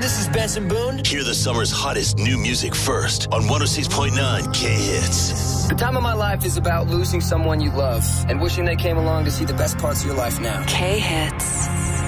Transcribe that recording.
this is Benson Boone. Hear the summer's hottest new music first on 106.9 K-Hits. The time of my life is about losing someone you love and wishing they came along to see the best parts of your life now. K-Hits.